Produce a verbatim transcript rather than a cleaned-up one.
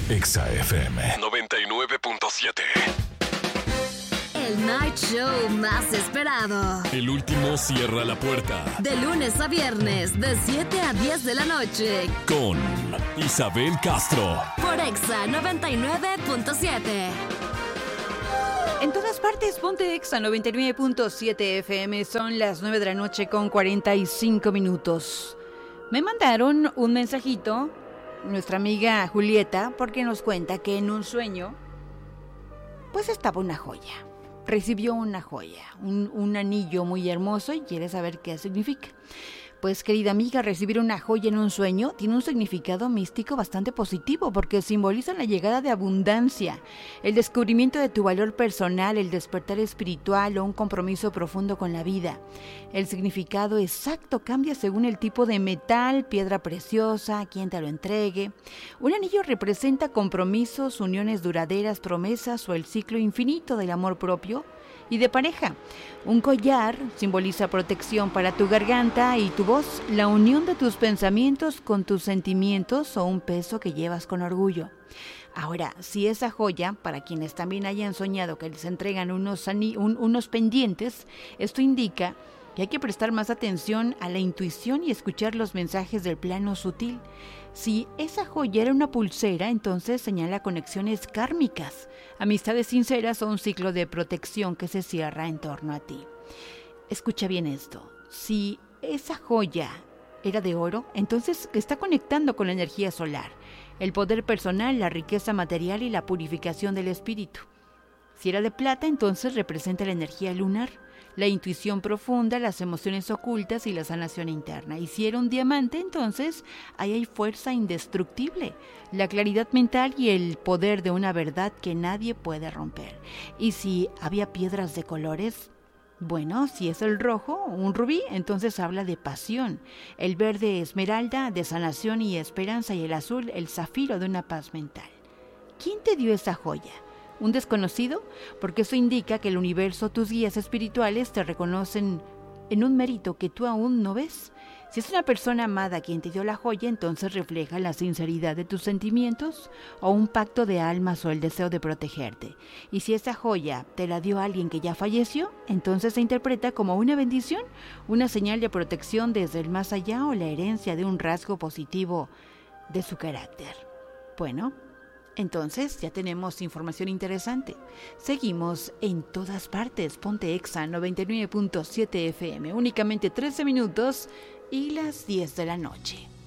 Exa F M noventa y nueve punto siete. El night show más esperado. El último cierra la puerta. De lunes a viernes, de siete a diez de la noche. Con Isabel Castro. Por Exa noventa y nueve punto siete. En todas partes, ponte Exa noventa y nueve punto siete F M. Son las nueve de la noche con cuarenta y cinco minutos. Me mandaron un mensajito, nuestra amiga Julieta, porque nos cuenta que en un sueño, pues estaba una joya. Recibió una joya, un, un anillo muy hermoso y quiere saber qué significa. Pues, querida amiga, recibir una joya en un sueño tiene un significado místico bastante positivo porque simboliza la llegada de abundancia, el descubrimiento de tu valor personal, el despertar espiritual o un compromiso profundo con la vida. El significado exacto cambia según el tipo de metal, piedra preciosa, quien te lo entregue. Un anillo representa compromisos, uniones duraderas, promesas o el ciclo infinito del amor propio y de pareja. Un collar simboliza protección para tu garganta y tu voz, la unión de tus pensamientos con tus sentimientos o un peso que llevas con orgullo. Ahora, si esa joya, para quienes también hayan soñado que les entregan unos, ani- un, unos pendientes, esto indica que hay que prestar más atención a la intuición y escuchar los mensajes del plano sutil. Si esa joya era una pulsera, entonces señala conexiones kármicas, amistades sinceras o un ciclo de protección que se cierra en torno a ti. Escucha bien esto. Si esa joya era de oro, entonces está conectando con la energía solar, el poder personal, la riqueza material y la purificación del espíritu. Si era de plata, entonces representa la energía lunar, la intuición profunda, las emociones ocultas y la sanación interna. Y si era un diamante, entonces ahí hay fuerza indestructible, la claridad mental y el poder de una verdad que nadie puede romper. Y si había piedras de colores, bueno, si es el rojo, un rubí, entonces habla de pasión. El verde, esmeralda, de sanación y esperanza, y el azul, el zafiro, de una paz mental. ¿Quién te dio esa joya? ¿Un desconocido? Porque eso indica que el universo, tus guías espirituales, te reconocen en un mérito que tú aún no ves. Si es una persona amada quien te dio la joya, entonces refleja la sinceridad de tus sentimientos o un pacto de almas o el deseo de protegerte. Y si esa joya te la dio alguien que ya falleció, entonces se interpreta como una bendición, una señal de protección desde el más allá o la herencia de un rasgo positivo de su carácter. Bueno, entonces ya tenemos información interesante. Seguimos en todas partes. Ponte Exa noventa y nueve punto siete F M. Únicamente trece minutos y las diez de la noche.